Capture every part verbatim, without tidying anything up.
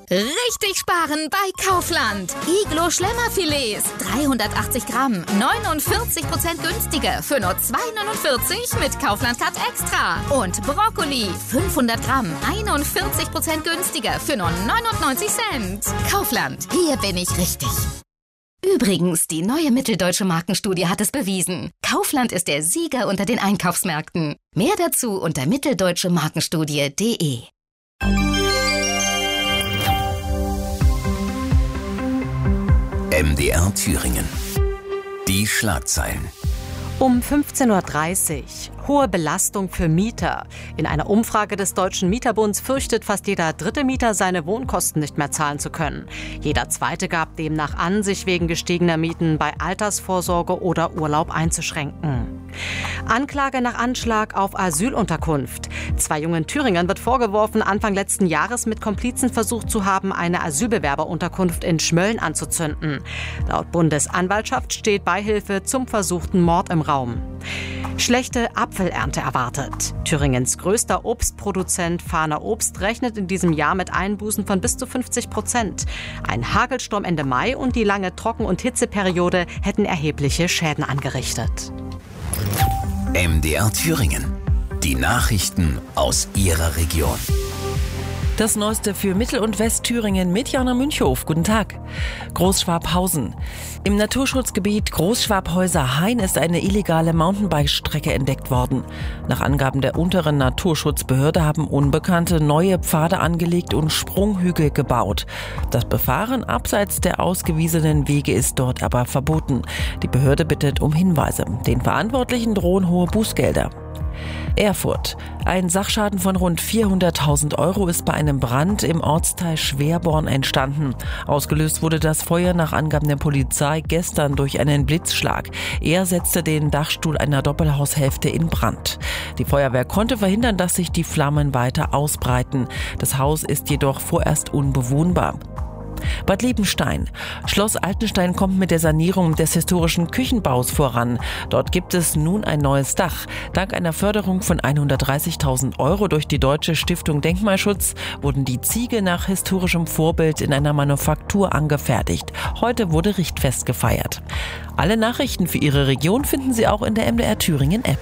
Richtig sparen bei Kaufland. Iglo Schlemmerfilets, dreihundertachtzig Gramm, neunundvierzig Prozent günstiger für nur zwei neunundvierzig mit Kaufland Card Extra. Und Brokkoli, fünfhundert Gramm, einundvierzig Prozent günstiger für nur neunundneunzig Cent. Kaufland, hier bin ich richtig. Übrigens, die neue Mitteldeutsche Markenstudie hat es bewiesen. Kaufland ist der Sieger unter den Einkaufsmärkten. Mehr dazu unter mitteldeutsche markenstudie punkt de. M D R Thüringen. Die Schlagzeilen. Um fünfzehn Uhr dreißig. Hohe Belastung für Mieter. In einer Umfrage des Deutschen Mieterbunds fürchtet fast jeder dritte Mieter, seine Wohnkosten nicht mehr zahlen zu können. Jeder zweite gab demnach an, sich wegen gestiegener Mieten bei Altersvorsorge oder Urlaub einzuschränken. Anklage nach Anschlag auf Asylunterkunft. Zwei jungen Thüringern wird vorgeworfen, Anfang letzten Jahres mit Komplizen versucht zu haben, eine Asylbewerberunterkunft in Schmölln anzuzünden. Laut Bundesanwaltschaft steht Beihilfe zum versuchten Mord im Raum. Schlechte Apfelernte erwartet. Thüringens größter Obstproduzent Fahner Obst rechnet in diesem Jahr mit Einbußen von bis zu fünfzig Prozent. Ein Hagelsturm Ende Mai und die lange Trocken- und Hitzeperiode hätten erhebliche Schäden angerichtet. M D R Thüringen. Die Nachrichten aus Ihrer Region. Das Neueste für Mittel- und Westthüringen mit Jana Münchow. Guten Tag. Großschwabhausen. Im Naturschutzgebiet Großschwabhäuser-Hain ist eine illegale Mountainbike-Strecke entdeckt worden. Nach Angaben der unteren Naturschutzbehörde haben Unbekannte neue Pfade angelegt und Sprunghügel gebaut. Das Befahren abseits der ausgewiesenen Wege ist dort aber verboten. Die Behörde bittet um Hinweise. Den Verantwortlichen drohen hohe Bußgelder. Erfurt. Ein Sachschaden von rund vierhunderttausend Euro ist bei einem Brand im Ortsteil Schwerborn entstanden. Ausgelöst wurde das Feuer nach Angaben der Polizei gestern durch einen Blitzschlag. Er setzte den Dachstuhl einer Doppelhaushälfte in Brand. Die Feuerwehr konnte verhindern, dass sich die Flammen weiter ausbreiten. Das Haus ist jedoch vorerst unbewohnbar. Bad Liebenstein. Schloss Altenstein kommt mit der Sanierung des historischen Küchenbaus voran. Dort gibt es nun ein neues Dach. Dank einer Förderung von hundertdreißigtausend Euro durch die Deutsche Stiftung Denkmalschutz wurden die Ziegel nach historischem Vorbild in einer Manufaktur angefertigt. Heute wurde Richtfest gefeiert. Alle Nachrichten für Ihre Region finden Sie auch in der M D R Thüringen App.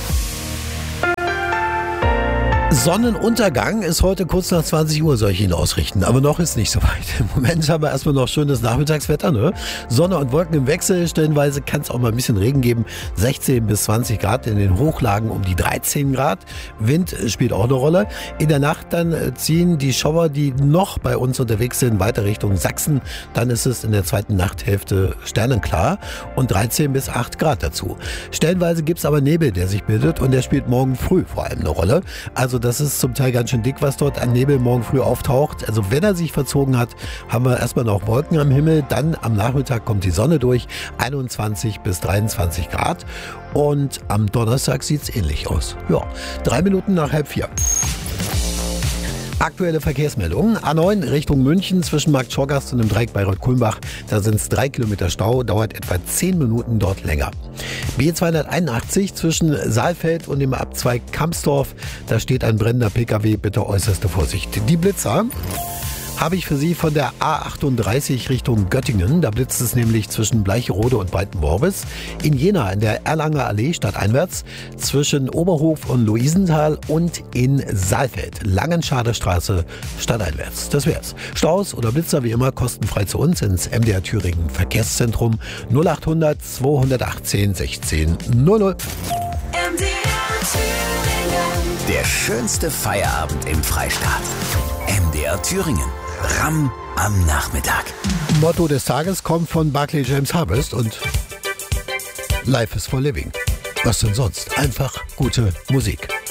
Sonnenuntergang ist heute kurz nach zwanzig Uhr, soll ich Ihnen ausrichten. Aber noch ist nicht so weit. Im Moment haben wir erstmal noch schönes Nachmittagswetter, ne? Sonne und Wolken im Wechsel. Stellenweise kann es auch mal ein bisschen Regen geben. sechzehn bis zwanzig Grad, in den Hochlagen um die dreizehn Grad. Wind spielt auch eine Rolle. In der Nacht dann ziehen die Schauer, die noch bei uns unterwegs sind, weiter Richtung Sachsen. Dann ist es in der zweiten Nachthälfte sternenklar und dreizehn bis acht Grad dazu. Stellenweise gibt es aber Nebel, der sich bildet, und der spielt morgen früh vor allem eine Rolle. Also das ist zum Teil ganz schön dick, was dort an Nebel morgen früh auftaucht. Also wenn er sich verzogen hat, haben wir erstmal noch Wolken am Himmel. Dann am Nachmittag kommt die Sonne durch, einundzwanzig bis dreiundzwanzig Grad. Und am Donnerstag sieht es ähnlich aus. Ja, drei Minuten nach halb vier. Aktuelle Verkehrsmeldungen. A neun Richtung München zwischen Markt Schorgast und dem Dreieck Bayreuth-Kulmbach. Da sind es drei Kilometer Stau, dauert etwa zehn Minuten dort länger. B zweihunderteinundachtzig zwischen Saalfeld und dem Abzweig Kampsdorf. Da steht ein brennender Pkw, bitte äußerste Vorsicht. Die Blitzer habe ich für Sie von der A achtunddreißig Richtung Göttingen. Da blitzt es nämlich zwischen Bleicherode und Breitenworbis. In Jena in der Erlanger Allee stadteinwärts zwischen Oberhof und Luisenthal und in Saalfeld. Langenschader Straße stadteinwärts. Das wär's. Staus oder Blitzer wie immer kostenfrei zu uns ins M D R Thüringen Verkehrszentrum null achthundert zweihundertachtzehn sechzehn null null. M D R Thüringen. Der schönste Feierabend im Freistaat. M D R Thüringen. Ram am Nachmittag. Motto des Tages kommt von Barclay James Harvest und Life is for Living. Was denn sonst? Einfach gute Musik.